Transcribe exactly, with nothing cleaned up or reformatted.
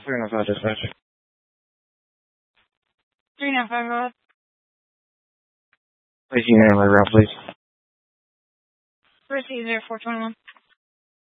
three nine five dispatch. three nine five, go ahead. Please, you name my route, please. Receive there, four twenty-one.